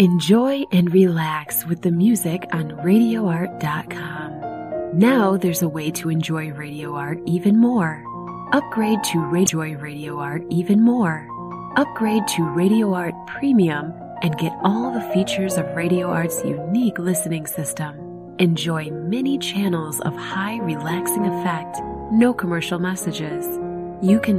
Enjoy and relax with the music on RadioArt.com. Now there's a way to enjoy Radio Art even more. Upgrade to Enjoy Radio Art even more. Upgrade to Radio Art Premium and get all the features of Radio Art's unique listening system. Enjoy many channels of high relaxing effect, no commercial messages. You can